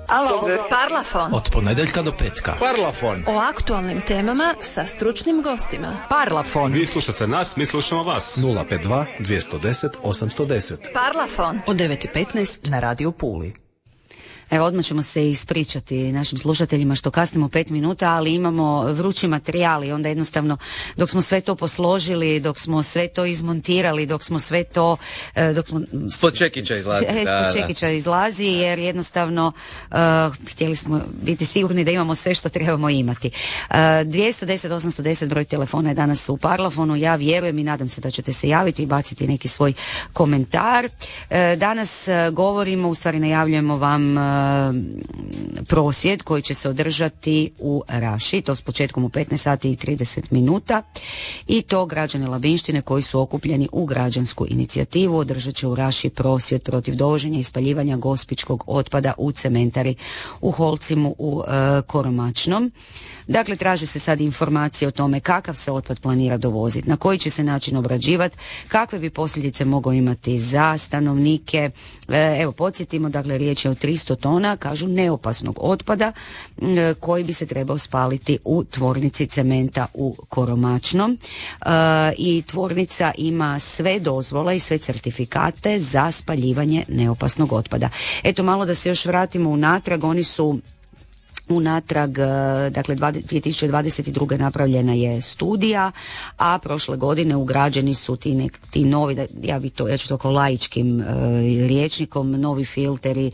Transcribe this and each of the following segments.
Alo, Parlafon. Od ponedjeljka do petka. Parlafon. O aktualnim temama sa stručnim gostima. Parlafon. Vi slušate nas, mi slušamo vas. 052 210 810. Parlafon. Od 9:15 na Radio Puli. Evo, odmah ćemo se ispričati našim slušateljima što kasnimo 5 minuta, ali imamo vrući materijal i onda jednostavno dok smo sve to posložili, dok smo sve to izmontirali, dok smo sve to... Spod čekića izlazi. Spod čekića izlazi jer jednostavno htjeli smo biti sigurni da imamo sve što trebamo imati. 210 810 broj telefona je danas u Parlafonu. Ja vjerujem i nadam se da ćete se javiti i baciti neki svoj komentar. Danas govorimo, u stvari najavljujemo vam prosvjed koji će se održati u Raši, to s početkom u 15 sati i 30 minuta i to građani Labinštine koji su okupljeni u građansku inicijativu održat će u Raši prosvjed protiv dovoženja i spaljivanja gospičkog otpada u cementari u Holcimu u Koromačnom. Dakle, traže se sad informacije o tome kakav se otpad planira dovoziti, na koji će se način obrađivati, kakve bi posljedice mogao imati za stanovnike. Evo, podsjetimo, dakle, riječ je o 300 tona, kažu, neopasnog otpada koji bi se trebao spaliti u tvornici cementa u Koromačnom. I tvornica ima sve dozvole i sve certifikate za spaljivanje neopasnog otpada. Eto, malo da se još vratimo unatrag, oni su dakle 2022. napravljena je studija, a prošle godine ugrađeni su ti novi, ja ću to kao laičkim rječnikom, novi filteri,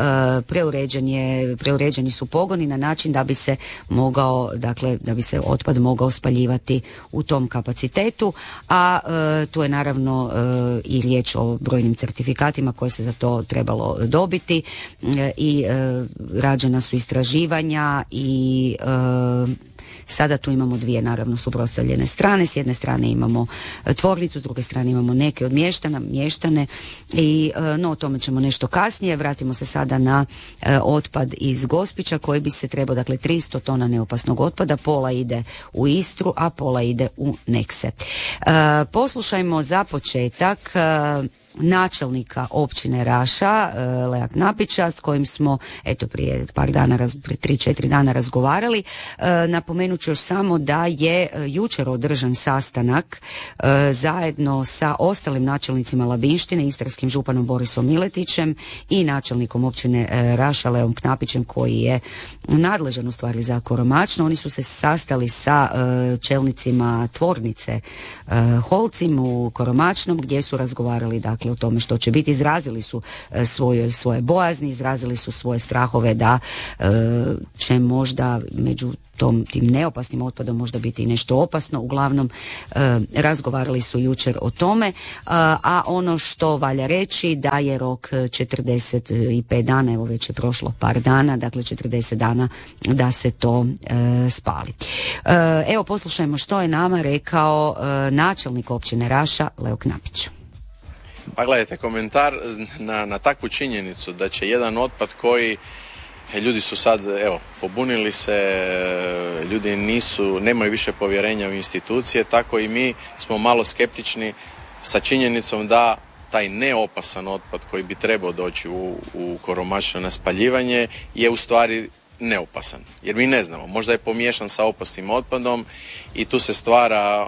preuređeni su pogoni na način da bi se mogao, dakle da bi se otpad mogao spaljivati u tom kapacitetu, a tu je naravno i riječ o brojnim certifikatima koje se za to trebalo dobiti i rađena su istraživanja i sada tu imamo dvije naravno suprotstavljene strane. S jedne strane imamo tvornicu, s druge strane imamo neke od mještane i no o tome ćemo nešto kasnije. Vratimo se sada na otpad iz Gospića koji bi se trebao, dakle 300 tona neopasnog otpada, pola ide u Istru, a pola ide u Nekse. Poslušajmo za početak načelnika općine Raša, Lea Knapića, s kojim smo prije 3-4 dana razgovarali. Napomenut ću još samo da je jučer održan sastanak zajedno sa ostalim načelnicima Labinštine, istarskim županom Borisom Miletićem i načelnikom općine Raša Leom Knapićem koji je nadležan u stvari za Koromačno. Oni su se sastali sa čelnicima tvornice Holcim u Koromačnom gdje su razgovarali dakle o tome što će biti. Izrazili su svoje bojazni, izrazili su svoje strahove da će možda među tim neopasnim otpadom možda biti nešto opasno. Uglavnom razgovarali su jučer o tome, a ono što valja reći da je rok 45 dana, evo već je prošlo par dana, dakle 40 dana da se to spali. Evo poslušajmo što je nama rekao načelnik općine Raša Leo Knapić. Pa gledajte, komentar na takvu činjenicu da će jedan otpad koji ljudi su sad, pobunili se, ljudi nemaju više povjerenja u institucije, tako i mi smo malo skeptični sa činjenicom da taj neopasan otpad koji bi trebao doći u Koromačno na spaljivanje je u stvari neopasan. Jer mi ne znamo, možda je pomiješan sa opasnim otpadom i tu se stvara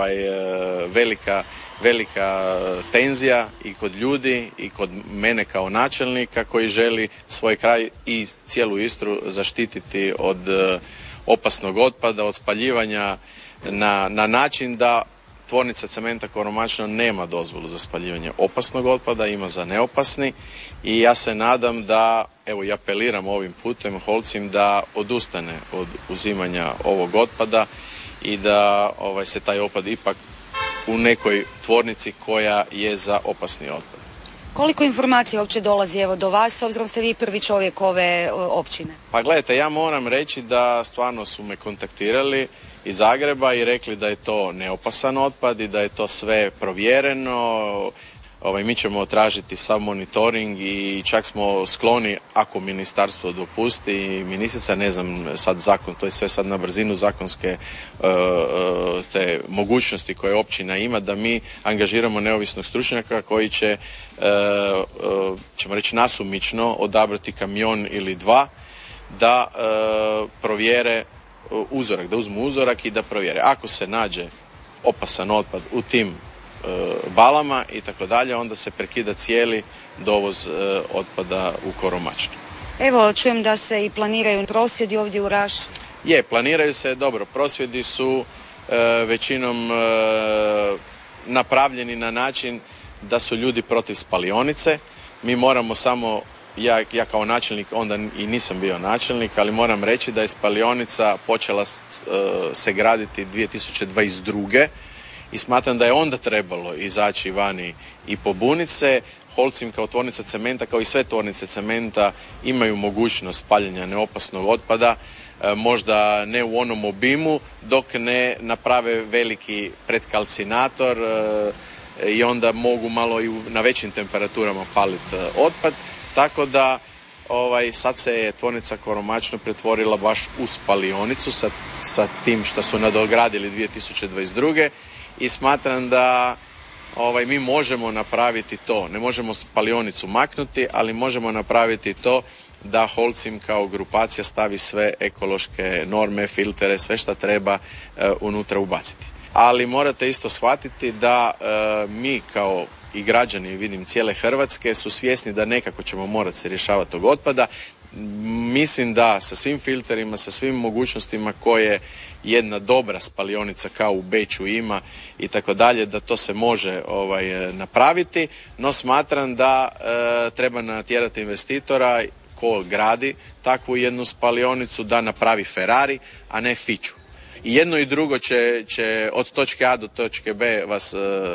velika tenzija i kod ljudi i kod mene kao načelnika koji želi svoj kraj i cijelu Istru zaštititi od opasnog otpada, od spaljivanja na način da tvornica cementa Koromačno nema dozvolu za spaljivanje opasnog otpada, ima za neopasni i ja se nadam da, i apeliram ovim putem Holcim da odustane od uzimanja ovog otpada i da se taj otpad ipak u nekoj tvornici koja je za opasni otpad. Koliko informacija uopće dolazi do vas, s obzirom ste vi prvi čovjek ove općine? Pa gledajte, ja moram reći da stvarno su me kontaktirali iz Zagreba i rekli da je to neopasan otpad i da je to sve provjereno. mi ćemo tražiti sav monitoring i čak smo skloni, ako ministarstvo dopusti i ministrica, ne znam sad zakon, to je sve sad na brzinu zakonske te mogućnosti koje općina ima, da mi angažiramo neovisnog stručnjaka koji će, ćemo reći nasumično, odabrati kamion ili dva da provjere uzorak, da uzmu uzorak i da provjere. Ako se nađe opasan otpad u tim balama i tako dalje, onda se prekida cijeli dovoz otpada u Koromačno. Evo, čujem da se i planiraju prosvjedi ovdje u Raši. Planiraju se, dobro, prosvjedi su većinom napravljeni na način da su ljudi protiv spalionice. Mi moramo samo, ja kao načelnik, onda i nisam bio načelnik, ali moram reći da je spalionica počela se graditi 2022. I smatram da je onda trebalo izaći vani i pobuniti se. Holcim kao tvornica cementa, kao i sve tvornice cementa, imaju mogućnost paljenja neopasnog otpada, možda ne u onom obimu, dok ne naprave veliki pretkalcinator i onda mogu malo i na većim temperaturama paliti otpad. Tako da sad se je tvornica Koromačno pretvorila baš u spalionicu sa tim što su nadogradili 2022. I smatram da mi možemo napraviti to. Ne možemo spalionicu maknuti, ali možemo napraviti to da Holcim kao grupacija stavi sve ekološke norme, filtere, sve što treba unutra ubaciti. Ali morate isto shvatiti da mi kao i građani, vidim, cijele Hrvatske su svjesni da nekako ćemo morati se rješavati tog otpada. Mislim da sa svim filterima, sa svim mogućnostima koje jedna dobra spalionica kao u Beču ima i tako dalje, da to se može napraviti, no smatram da treba natjerati investitora ko gradi takvu jednu spalionicu da napravi Ferrari, a ne Fiću. I jedno i drugo će od točke A do točke B vas,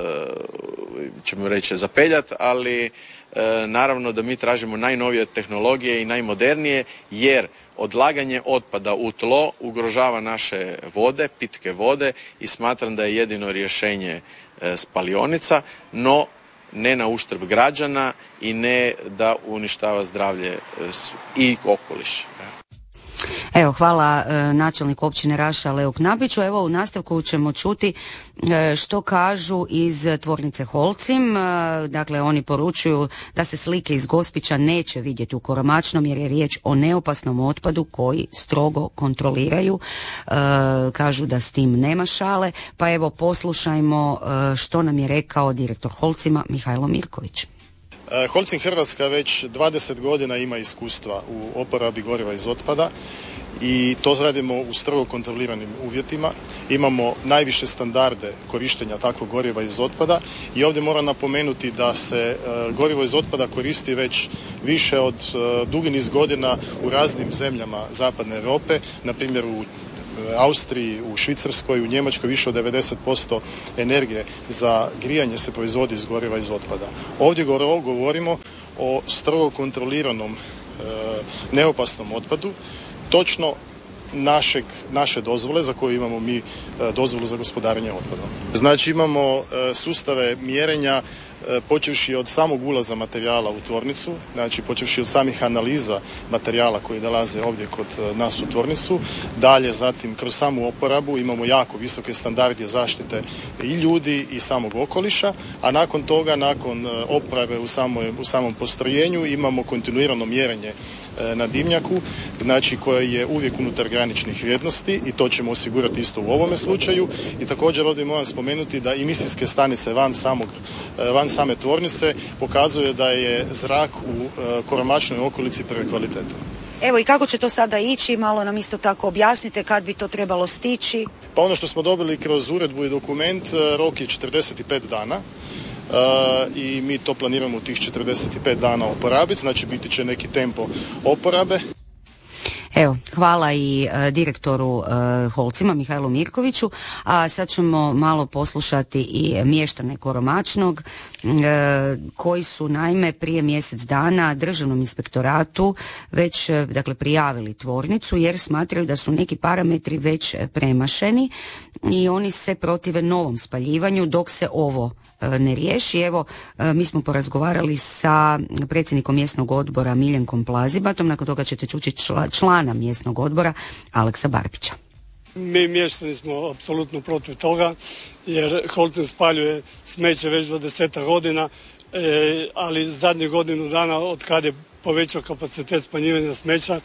ćemo reći, zapeljati, ali naravno da mi tražimo najnovije tehnologije i najmodernije, jer odlaganje otpada u tlo ugrožava naše vode, pitke vode, i smatram da je jedino rješenje spalionica, no ne na uštrb građana i ne da uništava zdravlje i okoliš. Evo, hvala načelniku općine Raša Leu Knabiću. Evo, u nastavku ćemo čuti što kažu iz tvornice Holcim. Dakle, oni poručuju da se slike iz Gospića neće vidjeti u Koromačnom jer je riječ o neopasnom otpadu koji strogo kontroliraju. Kažu da s tim nema šale. Pa evo, poslušajmo što nam je rekao direktor Holcima Mihajlo Mirković. Holcim Hrvatska već 20 godina ima iskustva u oporabi goriva iz otpada i to radimo u strogo kontroliranim uvjetima. Imamo najviše standarde korištenja takvog goriva iz otpada i ovdje moram napomenuti da se gorivo iz otpada koristi već više od dugi niz godina u raznim zemljama zapadne Europe, na primjer u Austriji, u Švicarskoj, u Njemačkoj više od 90% energije za grijanje se proizvodi iz goriva iz otpada. Ovdje govorimo o strogo kontroliranom neopasnom otpadu, točno naše dozvole za koju imamo mi dozvolu za gospodarenje otpadom. Znači imamo sustave mjerenja počevši od samog ulaza materijala u tvornicu, znači počevši od samih analiza materijala koji dolaze ovdje kod nas u tvornicu, dalje zatim kroz samu oporabu imamo jako visoke standarde zaštite i ljudi i samog okoliša, a nakon toga, nakon oporabe u samom postrojenju imamo kontinuirano mjerenje na dimnjaku, znači koje je uvijek unutar graničnih vrijednosti i to ćemo osigurati isto u ovome slučaju. I također ovdje moram spomenuti da emisijske stanice van same tvornice pokazuje da je zrak u Koromačnoj okolici prve kvalitete. Evo, i kako će to sada ići, malo nam isto tako objasnite kad bi to trebalo stići. Pa ono što smo dobili kroz uredbu i dokument, rok je 45 dana. I mi to planiramo u tih 45 dana oporabiti, znači biti će neki tempo oporabe. Evo, hvala i direktoru Holcima Mihajlu Mirkoviću, a sad ćemo malo poslušati i mještane Koromačnog koji su naime prije mjesec dana Državnom inspektoratu već prijavili tvornicu jer smatraju da su neki parametri već premašeni i oni se protive novom spaljivanju dok se ovo ne riješi. Evo, mi smo porazgovarali sa predsjednikom mjesnog odbora Miljenkom Plazibatom, nakon toga ćete čuti člana mjesnog odbora Aleksa Barbića. Mi mještani smo apsolutno protiv toga, jer Holcim spaljuje smeće već 20 godina, ali zadnjih godinu dana od kad je povećao kapacitet spaljivanja smeća,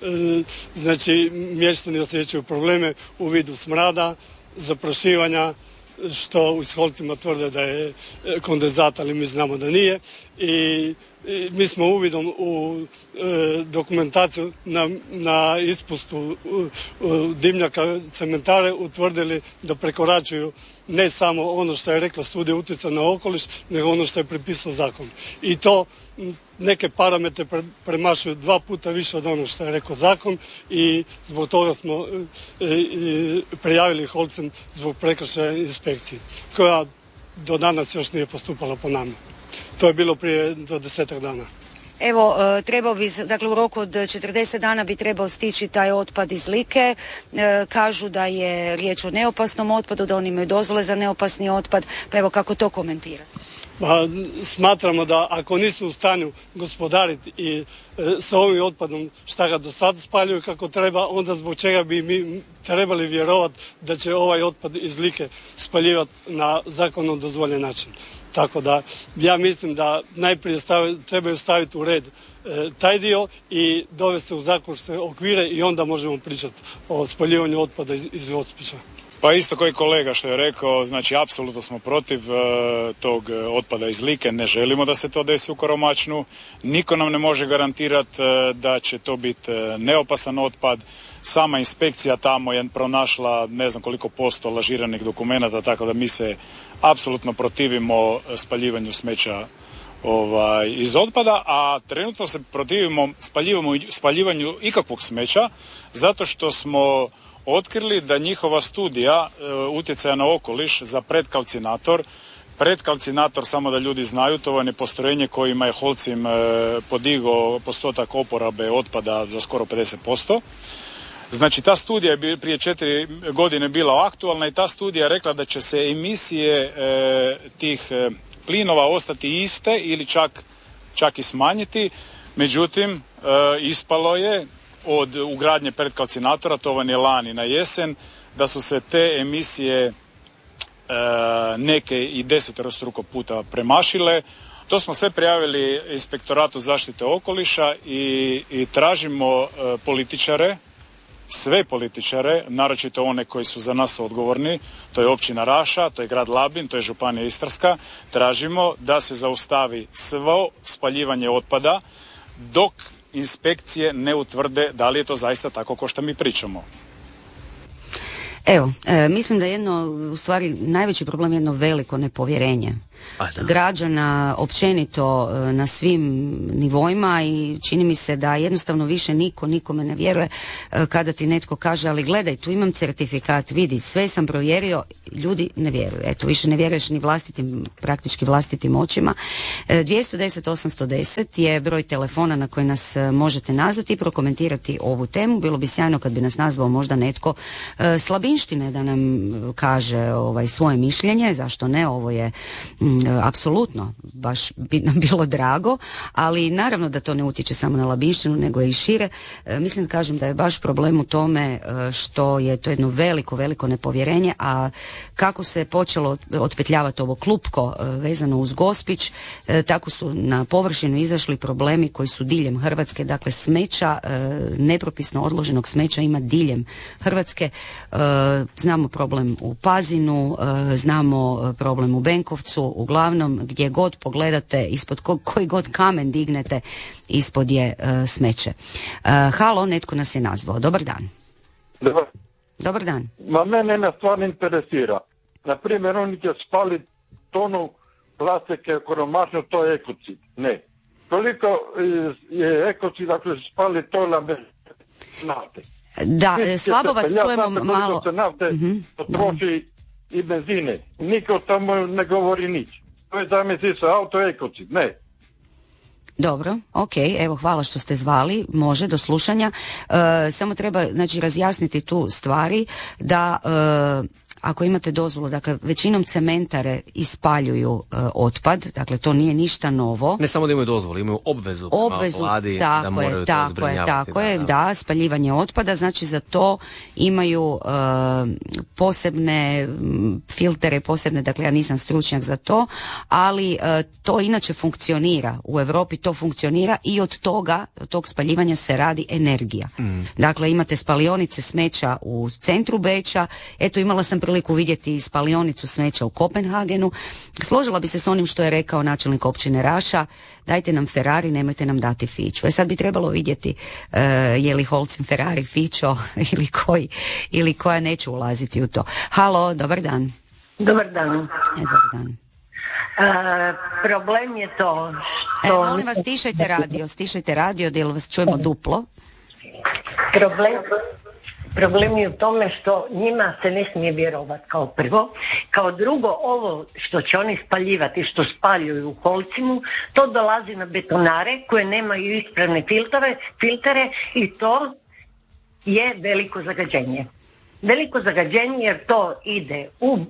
znači mještani osjećaju probleme u vidu smrada, zaprašivanja, što u Holcima tvrde da je kondenzat, ali mi znamo da nije. I mi smo uvidom u dokumentaciju na ispustu dimnjaka cementare utvrdili da prekoračuju ne samo ono što je rekla studija utjecaja na okoliš, nego ono što je pripisao zakon. I to neke parametre premašuju 2 puta više od ono što je rekao zakon i zbog toga smo prijavili Holcim zbog prekršaja inspekcije, koja do danas još nije postupala po nama. To je bilo prije 20 dana. Evo, trebao bi, dakle u roku od 40 dana bi trebao stići taj otpad iz Like. Kažu da je riječ o neopasnom otpadu, da oni imaju dozvole za neopasni otpad, pa evo kako to komentira? Pa, smatramo da ako nisu u stanju gospodariti i sa ovim otpadom šta ga do sada spaljuju kako treba, onda zbog čega bi mi trebali vjerovati da će ovaj otpad iz Like spaljivati na zakonom dozvoljen način. Tako da ja mislim da najprije trebaju staviti u red taj dio i dovesti u zakonske okvire i onda možemo pričati o spaljivanju otpada iz Gospića. Pa isto koji kolega što je rekao, znači apsolutno smo protiv tog otpada iz Like, ne želimo da se to desi u Koromačnu, niko nam ne može garantirati da će to biti neopasan otpad, sama inspekcija tamo je pronašla ne znam koliko posto lažiranih dokumenata, tako da mi se apsolutno protivimo spaljivanju smeća iz otpada, a trenutno se protivimo spaljivanju ikakvog smeća, zato što smo otkrili da njihova studija utjecaja na okoliš za predkalcinator, samo da ljudi znaju, to je postrojenje kojima je Holcim podigao postotak oporabe otpada za skoro 50%. Znači ta studija je prije 4 godine bila aktualna i ta studija je rekla da će se emisije tih plinova ostati iste ili čak i smanjiti. Međutim, ispalo je od ugradnje predkalcinatora, to vam je lani na jesen, da su se te emisije neke i 10-struko puta premašile. To smo sve prijavili Inspektoratu zaštite okoliša i tražimo političare, sve političare, naročito one koji su za nas odgovorni, to je općina Raša, to je grad Labin, to je županija Istarska, tražimo da se zaustavi svo spaljivanje otpada dok inspekcije ne utvrde da li je to zaista tako kao što mi pričamo. Evo, mislim da u stvari najveći problem je jedno veliko nepovjerenje građana općenito na svim nivoima i čini mi se da jednostavno više nikome ne vjeruje kada ti netko kaže ali gledaj, tu imam certifikat, vidi, sve sam provjerio, ljudi ne vjeruju. Eto, više ne vjeruješ ni praktički vlastitim očima. 210-810 je broj telefona na koji nas možete nazvati i prokomentirati ovu temu. Bilo bi sjajno kad bi nas nazvao možda netko Slabinštine da nam kaže svoje mišljenje, zašto ne, ovo je apsolutno, baš bi nam bilo drago, ali naravno da to ne utječe samo na Labinštinu, nego i šire. Mislim da kažem da je baš problem u tome što je to jedno veliko nepovjerenje, a kako se počelo otpetljavati ovo klupko vezano uz Gospić, tako su na površinu izašli problemi koji su diljem Hrvatske, dakle smeća, nepropisno odloženog smeća ima diljem Hrvatske. Znamo problem u Pazinu, znamo problem u Benkovcu, uglavnom gdje god pogledate, ispod koji god kamen dignete, ispod je smeće. Halo, netko nas je nazvao. Dobar dan. Dobar dan. Mene stvarno interesira. Naprimjer, oni će spaliti tonu plastike u Koromačnu, to je ekocid. Ne. Koliko je ekocid ako se spali tona nafte? Da, slabo vas čujemo malo. Koliko se nafte potroši i benzine. Niko tamo ne govori nič. To je zamisli se auto ekocid. Ne. Dobro, ok, evo hvala što ste zvali, može, do slušanja. Samo treba razjasniti tu stvari da ako imate dozvolu, dakle većinom cementare ispaljuju otpad, dakle to nije ništa novo. Ne samo da imaju dozvolu, imaju obvezu vladi da moraju to zbrinjavati. Tako je, spaljivanje otpada, znači za to imaju posebne filtere, posebne, dakle ja nisam stručnjak za to, ali to inače funkcionira, u Europi to funkcionira i od tog spaljivanja se radi energija. Dakle, imate spalionice smeća u centru Beča, eto imala sam priliku vidjeti spalionicu smeća u Kopenhagenu. Složila bi se s onim što je rekao načelnik općine Raša, dajte nam Ferrari, nemojte nam dati Fiću. Sad bi trebalo vidjeti je li Holcim Ferrari, Fićo ili koja, neću ulaziti u to. Halo, dobar dan. Dobar dan. Dobar dan. Problem je to što... molim vas, stišajte radio, da vas čujemo duplo. Problem je u tome što njima se ne smije vjerovati kao prvo. Kao drugo, ovo što će oni spaljivati, što spaljuju u Holcimu, to dolazi na betonare koje nemaju ispravne filtere i to je veliko zagađenje. Veliko zagađenje jer to ide u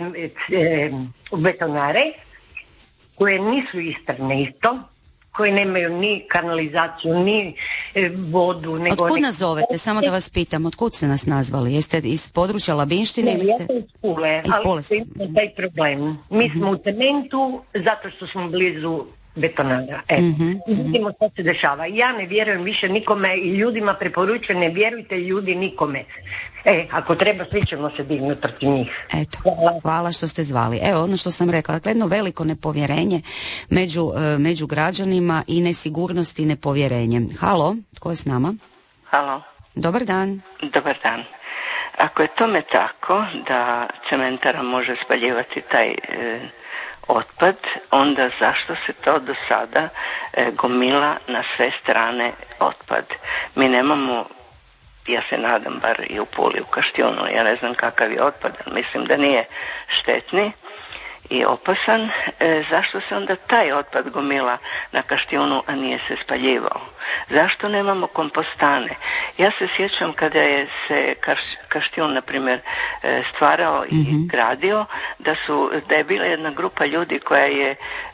betonare koje nisu ispravne isto, koji nemaju ni kanalizaciju, ni vodu. Otkud nas zovete? Samo da vas pitam, otkud ste nas nazvali? Jeste iz područja Labinštine? Ne, ja sam iz Pule, ali imamo taj problem. Mi smo u cementu zato što smo blizu betonara. Vidimo što se dešava. Ja ne vjerujem više nikome i ljudima preporučujem, ne vjerujte ljudi nikome. Ako treba, svi ćemo se dignuti protiv njih. Eto, hvala što ste zvali. Evo, ono što sam rekla, dakle, jedno veliko nepovjerenje među građanima i nesigurnost i nepovjerenje. Halo, tko je s nama? Halo. Dobar dan. Dobar dan. Ako je tome tako da cementara može spaljivati taj otpad, onda zašto se to do sada gomila na sve strane otpad? Mi nemamo, ja se nadam, bar i u Puli, u Kaštijunu, ja ne znam kakav je otpad, ali mislim da nije štetni i opasan. Zašto se onda taj otpad gomila na Kaštijunu, a nije se spaljivao? Zašto nemamo kompostane? Ja se sjećam kada je se Kaštijun, na primjer, stvarao i gradio, da je bila jedna grupa ljudi koja je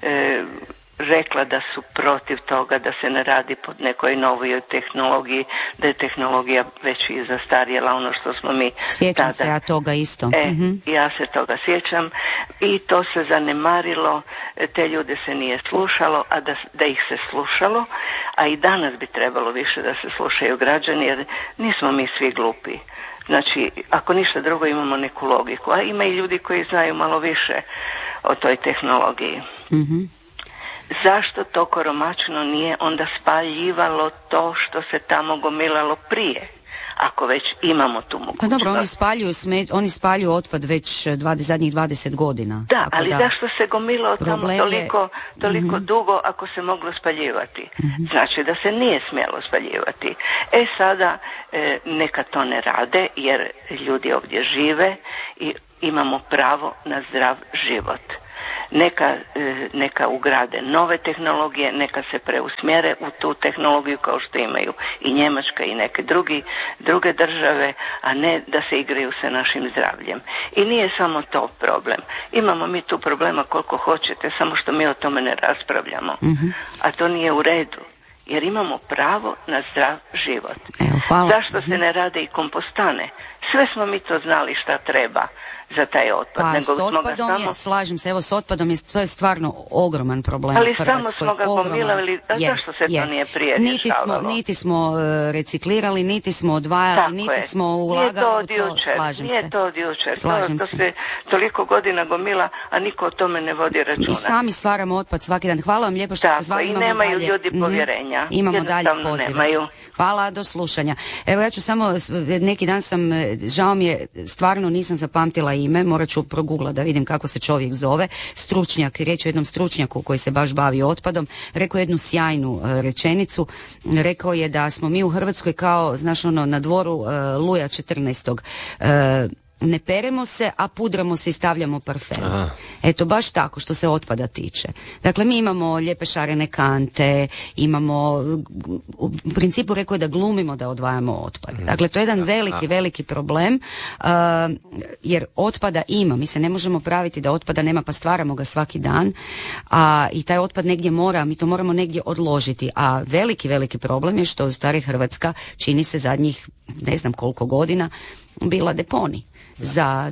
rekla da su protiv toga, da se ne radi pod nekoj novoj tehnologiji, da je tehnologija već i zastarjela, ono što smo mi sjećam se ja toga isto. Ja se toga sjećam i to se zanemarilo, te ljude se nije slušalo, a da ih se slušalo, a i danas bi trebalo više da se slušaju građani, jer nismo mi svi glupi. Znači, ako ništa drugo imamo neku logiku, a ima i ljudi koji znaju malo više o toj tehnologiji. Zašto to Koromačno nije onda spaljivalo to što se tamo gomilalo prije, ako već imamo tu mogućnost? Pa dobro, oni spaljuju otpad već zadnjih 20 godina. Da, ali zašto se gomilao tamo toliko dugo ako se moglo spaljivati? Znači da se nije smjelo spaljivati. Sada neka to ne rade jer ljudi ovdje žive i imamo pravo na zdrav život. Neka ugrade nove tehnologije, neka se preusmjere u tu tehnologiju kao što imaju i Njemačka i neke druge države, a ne da se igraju sa našim zdravljem. I nije samo to problem. Imamo mi tu problema koliko hoćete, samo što mi o tome ne raspravljamo. A to nije u redu. Jer imamo pravo na zdrav život. Zašto se ne rade i kompostane? Sve smo mi to znali šta treba za taj otpad. Pa s otpadom slažem se, evo s otpadom to je stvarno ogroman problem ali u Hrvatskoj. Samo smo ga gomilali, a zašto se to nije prije rješavalo? Niti smo reciklirali, niti smo odvajali, niti smo ulagali u to, slažem se. Nije to od jučer, to se toliko godina gomila, a niko o tome ne vodi računa. I sami stvaramo otpad svaki dan. Hvala vam lijepo što ste zvali. I nemaju ljudi povjerenja. Imamo dalje pozive. Hvala, do slušanja. Evo ja ću samo, neki dan sam, žao mi je, stvarno nisam zapamtila ime, morat ću proguglat da vidim kako se čovjek zove, stručnjak, riječ je o jednom stručnjaku koji se baš bavi otpadom, rekao jednu sjajnu rečenicu, rekao je da smo mi u Hrvatskoj kao, znaš ono, na dvoru Luja 14. ne peremo se, a pudramo se i stavljamo parfem. Eto, baš tako što se otpada tiče. Dakle, mi imamo lijepe šarene kante, imamo, u principu rekao je da glumimo da odvajamo otpad. Dakle, to je jedan veliki problem, jer otpada ima. Mi se ne možemo praviti da otpada nema, pa stvaramo ga svaki dan, i taj otpad negdje mi to moramo negdje odložiti. A veliki problem je što u stvari Hrvatska čini se zadnjih ne znam koliko godina bila deponij za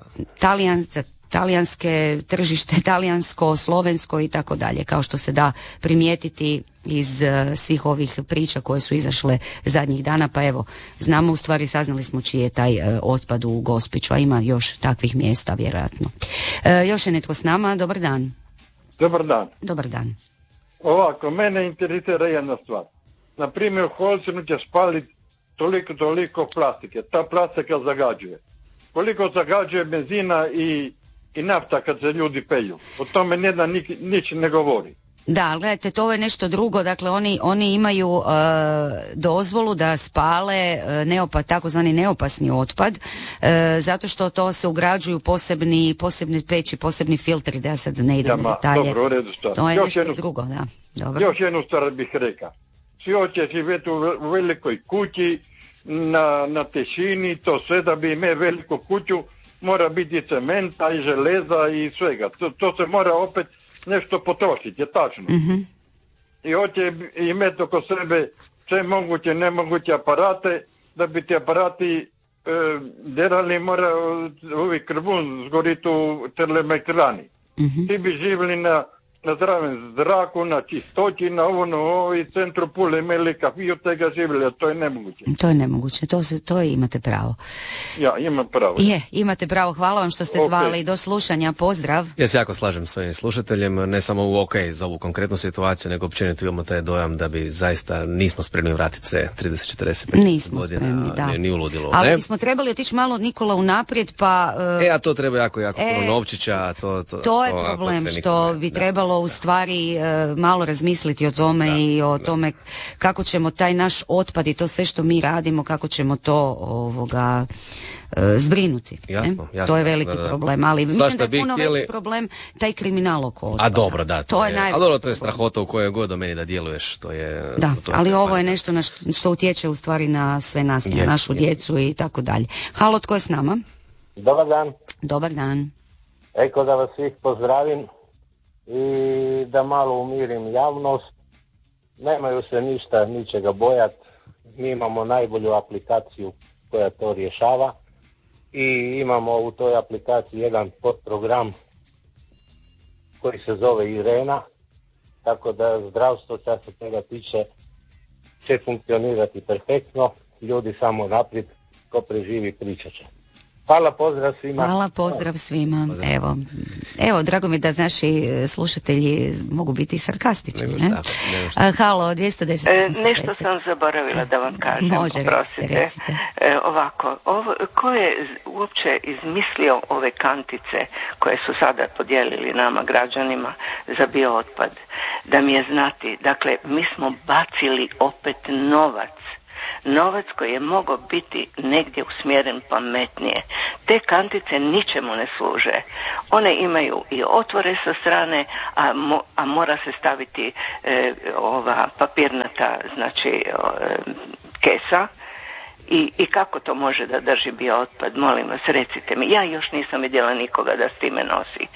talijanske tržište, talijansko, slovensko i tako dalje, kao što se da primijetiti iz svih ovih priča koje su izašle zadnjih dana, pa evo, znamo, u stvari saznali smo čiji je taj otpad u Gospiću, a ima još takvih mjesta vjerojatno. Još je netko s nama, dobar dan. Dobar dan. Ovako, mene interesira jedna stvar. Na primjer, u Holcinu će spaliti toliko plastike. Ta plastika zagađuje. Koliko zagađuje benzina i nafta kad se ljudi peju. O tome nič ne govori. Da, gledajte, to je nešto drugo. Dakle, oni imaju dozvolu da spale takozvani neopasni otpad, zato što to se ugrađuju posebni peći, posebni filtri, da ja sad ne idem u detalje. Dobro, u redu stvar. To je nešto drugo, da. Dobro. Još jednu stvar bih rekao. Svi hoće živjeti u velikoj kući, na tišini, to sve da bi imao veliku kuću, mora biti cementa i železa i svega. To se mora opet nešto potrošiti, je tačno. Mm-hmm. I hoće imati oko sebe sve moguće, nemoguće aparate, da bi ti aparati derali, mora ovi krbun zgoriti u termoelektrani. Mm-hmm. Ti bi živjeli na zdravem zraku, na čistoći, na ovo i centru Pule imali kafi, od tega živjeli, a to je nemoguće. To je nemoguće, to imate pravo. Ja, imam pravo. Imate pravo, hvala vam što ste zvali, do slušanja, pozdrav. Ja se jako slažem s ovim slušateljem, ne samo za ovu konkretnu situaciju, nego općenito imamo taj dojam da bi zaista nismo spremni vratiti se 30, 40, 50 godina. Spremni, da. Nije uludilo. Ali bismo trebali otići malo, Nikola, unaprijed, pa... a to treba jako puno novčića. To je problem, što bi trebalo u stvari malo razmisliti o tome i o tome kako ćemo taj naš otpad i to sve što mi radimo, kako ćemo to zbrinuti. Jasno. To je veliki problem, ali mislim da je puno veći problem taj kriminal oko otpada. A dobro, da. To je najveći. A dobro, to je strahota u kojoj god domeni da djeluješ, to je... Da, ali ovo je nešto na što utječe u stvari na sve nas, na našu djecu i tako dalje. Halo, tko je s nama? Dobar dan. Dobar dan. Eko da vas svih pozdravim i da malo umirim javnost. Nemaju se ničega bojati. Mi imamo najbolju aplikaciju koja to rješava i imamo u toj aplikaciji jedan podprogram koji se zove Irena, tako da zdravstvo što se toga tiče će funkcionirati perfektno. Ljudi samo naprijed, ko preživi pričat će. Hvala, pozdrav svima. Hvala, pozdrav svima. Evo, drago mi da naši slušatelji mogu biti sarkastični. Halo, 210. Nešto sam zaboravila da vam kažem. Može, recite. Ovako, ko je uopće izmislio ove kantice koje su sada podijelili nama građanima za biootpad? Da mi je znati, dakle, mi smo bacili opet novac koji je mogao biti negdje usmjeren pametnije. Te kantice ničemu ne služe. One imaju i otvore sa strane, a mora se staviti ova papirnata, znači kesa. I kako to može da drži biootpad? Molim vas, recite mi. Ja još nisam vidjela nikoga da s time nosi.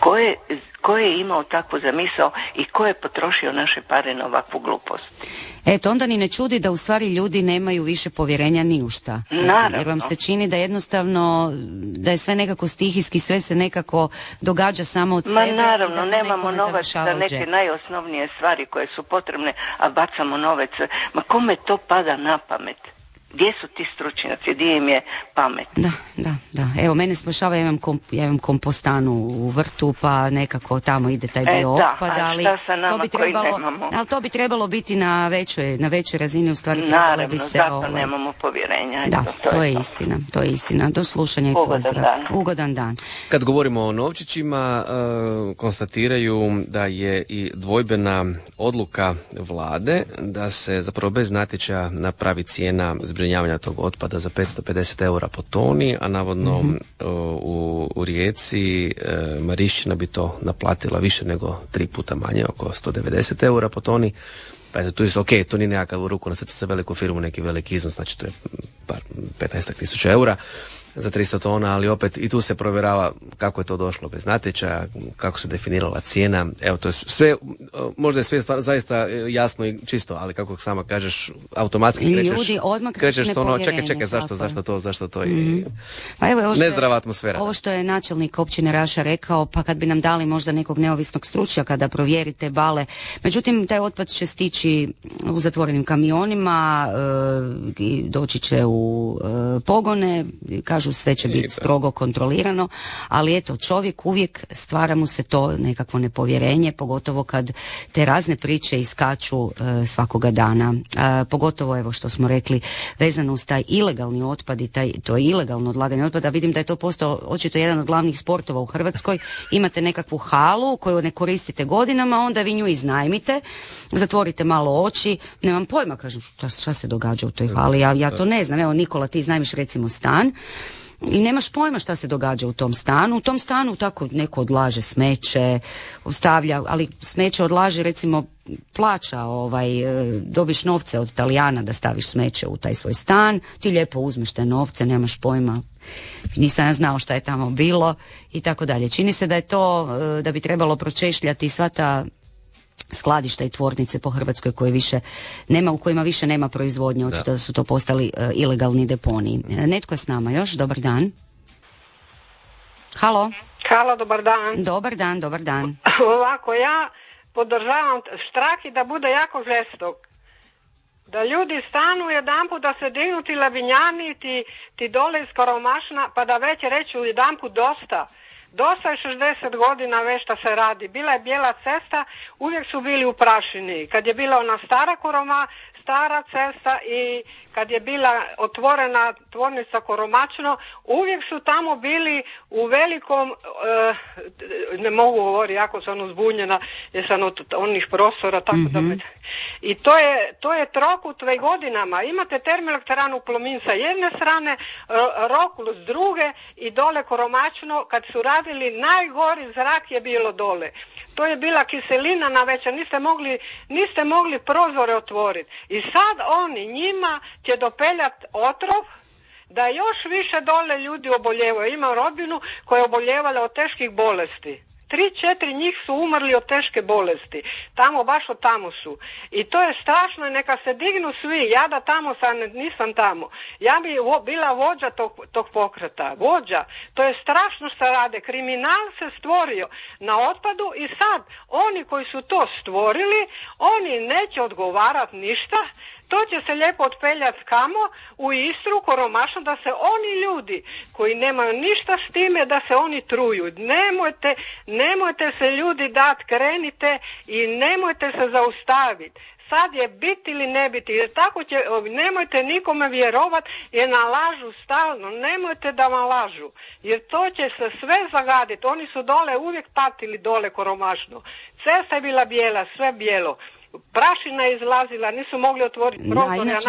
Ko je imao takvu zamisao i ko je potrošio naše pare na ovakvu glupost? Eto, onda ni ne čudi da u stvari ljudi nemaju više povjerenja ni u šta. Naravno. Jer vam se čini da jednostavno, da je sve nekako stihijski, sve se nekako događa samo od sebe. Ma naravno, nemamo novac za neke najosnovnije stvari koje su potrebne, a bacamo novac. Ma kome to pada na pamet? Gdje su ti stručnjaci, gdje im je pamet? Da. Evo, mene spašava, ja imam kompostanu u vrtu, pa nekako tamo ide taj biootpad, ali to bi trebalo biti na većoj razini, u stvari. Naravno, zato nemamo povjerenja. Da, to je istina. Do slušanja i pozdrav. Ugodan dan. Kad govorimo o novčićima, konstatiraju da je i dvojbena odluka vlade da se zapravo bez natječaja napravi cijena zbrinjavanja tog otpada za 550 eura po toni, a navodno u Rijeci Marišćina bi to naplatila više nego 3 puta manje, oko 190 eura po toni. Pa eto, tu je ok, to nije nekakav ruku na srce za veliku firmu, neki veliki iznos, znači to je par 15.000 eura za 300 tona, ali opet i tu se provjerava kako je to došlo bez natječaja, kako se definirala cijena. Evo, to je sve, možda je sve zaista jasno i čisto, ali kako sama kažeš, automatski krećeš s ono, čekaj, zašto to i pa evo, nezdrava atmosfera. Ovo što je načelnik općine Raša rekao, pa kad bi nam dali možda nekog neovisnog stručnjaka da provjerite bale, međutim taj otpad će stići u zatvorenim kamionima, doći će u pogone, kažu sve će biti strogo kontrolirano, ali eto, čovjek uvijek stvara mu se to nekakvo nepovjerenje, pogotovo kad te razne priče iskaču svakoga dana. Pogotovo evo što smo rekli vezano uz taj ilegalni otpad i to ilegalno odlaganje otpada. Vidim da je to postao očito jedan od glavnih sportova u Hrvatskoj. Imate nekakvu halu koju ne koristite godinama, onda vi nju iznajmite, zatvorite malo oči, nemam pojma, kažem šta se događa u toj hali, ja to ne znam. Evo Nikola, ti iznajmiš recimo stan i nemaš pojma šta se događa u tom stanu. U tom stanu tako neko odlaže smeće, ostavlja, ali smeće odlaže recimo plaća, dobiš novce od Talijana da staviš smeće u taj svoj stan, ti lijepo uzmeš te novce, nemaš pojma, nisam ja znao šta je tamo bilo i tako dalje. Čini se da je to, da bi trebalo pročešljati sva ta skladišta i tvornice po Hrvatskoj koje više nema, u kojima više nema proizvodnje, očito da su to postali ilegalni deponiji. Netko je s nama još, dobar dan. Halo, dobar dan. Dobar dan. Ovako, ja podržavam štrajk i da bude jako žestok. Da ljudi stanu jedanput, da se dignu ti lavinjani, ti dole iz Koromašna, pa da već reću jedanput dosta. Dosta je 60 godina već šta se radi. Bila je bijela cesta, uvijek su bili u prašini. Kad je bila ona stara cesta i kad je bila otvorena tvornica Koromačno, uvijek su tamo bili u velikom, ne mogu govoriti, jako sam uzbunjena, jer sam od onih prostora, tako da me... I to je trokut već godinama. Imate termoelektranu Plomin sa jedne strane, Rokul s druge i dole Koromačno, kad su radili, najgori zrak je bilo dole. To je bila kiselina na večer, niste mogli prozore otvoriti. I sad oni njima će dopeljati otrov da još više dole ljudi oboljevaju. Imam rodbinu koja je oboljevala od teških bolesti. 3-4 njih su umrli od teške bolesti. Baš od tamo su. I to je strašno, neka se dignu svi. Ja da tamo nisam tamo. Ja bi bila vođa tog pokreta. Vođa. To je strašno što rade. Kriminal se stvorio na otpadu i sad oni koji su to stvorili, oni neće odgovarati ništa. To će se lijepo otpeljati kamo u Istru, Koromašno, da se oni ljudi koji nemaju ništa s time, da se oni truju. Nemojte se ljudi dati, krenite i nemojte se zaustaviti. Sad je biti ili ne biti, jer tako će, nemojte nikome vjerovati jer nalažu stalno, nemojte da vam lažu, jer to će se sve zagaditi. Oni su dole uvijek patili dole Koromašno. Cesta je bila bijela, sve bijelo. Prašina je izlazila, nisu mogli otvoriti prozor. Inače,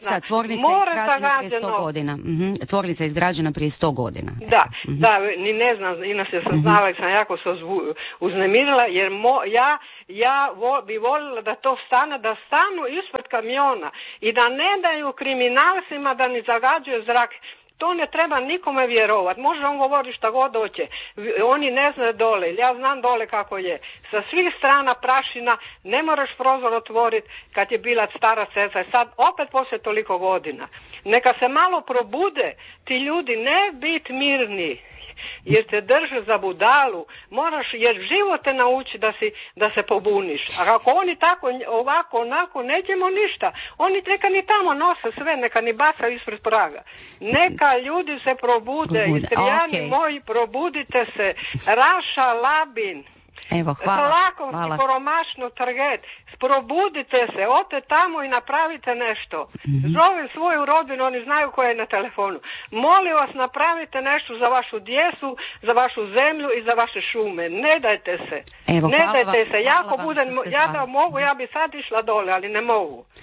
tvornica je izgrađena prije 100 godina. Da, ni ne znam, inače sam znala i sam jako se uznemirila, jer ja bi voljela da to stane, da stanu ispred kamiona i da ne daju kriminalcima da ni zagađuju zrak. To ne treba nikome vjerovati. Može on govoriti šta god hoće. Oni ne znaju dole. Ja znam dole kako je. Sa svih strana prašina, ne moraš prozor otvoriti kad je bila stara cesta. Sad opet poslije toliko godina. Neka se malo probude ti ljudi, ne biti mirni. Jer te drže za budalu, moraš, jer život te nauči da se pobuniš. A ako oni tako, ovako, onako, nećemo ništa. Oni neka ni tamo nose sve, neka ni bacaju ispred praga. Neka ljudi se probude, Istrijani moji, probudite se. Raša, Labin, Evo, hvala. Koromašno, Trget, probudite se, odite tamo i napravite nešto. Zovem svoju rodbinu, oni znaju koja je na telefonu. Molim vas, napravite nešto za vašu djecu, za vašu zemlju i za vaše šume. Ne dajte se. Evo, ne dajte se. Ja da mogu, ja bi sad išla dole, ali ne mogu.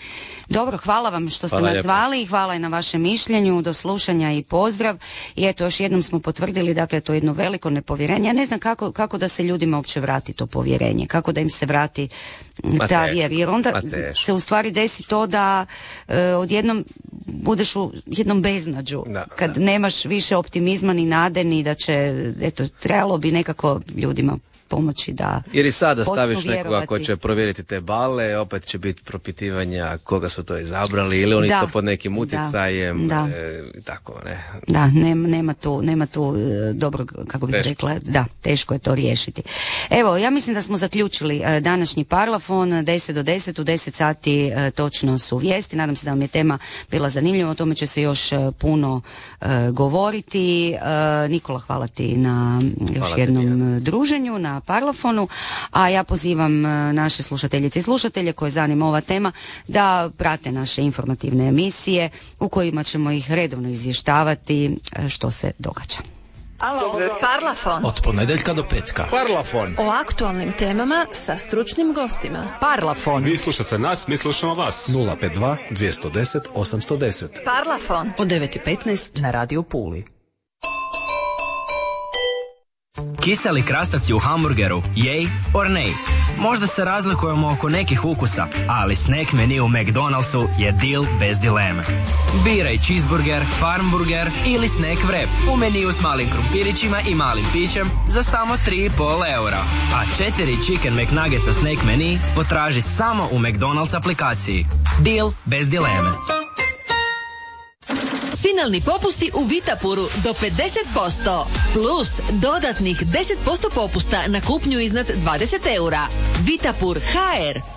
Dobro, hvala vam što ste nas zvali, hvala i na vašem mišljenju, do slušanja i pozdrav. I eto, još jednom smo potvrdili, dakle, to je jedno veliko nepovjerenje. Ja ne znam kako da se ljudima uopće vrati to povjerenje, kako da im se vrati ta vjera, jer onda se u stvari desi to da odjednom budeš u jednom beznađu, kad nemaš više optimizma ni nade, ni da će, eto, trebalo bi nekako ljudima pomoći da jer i sada staviš nekoga ko će provjeriti te bale, opet će biti propitivanja koga su to izabrali ili oni to pod nekim utjecajem i tako, ne? Da, nema tu dobro, kako bih rekla, da, teško je to riješiti. Evo, ja mislim da smo zaključili današnji Parlafon, 10 do 10, u 10 sati točno su vijesti, nadam se da vam je tema bila zanimljiva, o tome će se još puno govoriti. Nikola, hvala ti na još jednom druženju, na Parlafonu, a ja pozivam naše slušateljice i slušatelje koje zanima ova tema da prate naše informativne emisije u kojima ćemo ih redovno izvještavati što se događa. Parlafon. Od ponedjeljka do petka. Parlafon. O aktualnim temama sa stručnim gostima. Parlafon. Vi slušate nas, mi slušamo vas. 052 210 810. Parlafon. Od 9:15 na Radio Puli. Kiseli krastavci u hamburgeru, jej or nej? Možda se razlikujemo oko nekih ukusa, ali snack menu u McDonald'su je deal bez dileme. Biraj cheeseburger, farmburger ili snack wrap u meniju s malim krumpirićima i malim pićem za samo 3,5 eura. A 4 chicken McNuggetsa snack menu potraži samo u McDonald's aplikaciji. Deal bez dileme. Finalni popusti u Vitapuru do 50%, plus dodatnih 10% popusta na kupnju iznad 20 eura. Vitapur HR.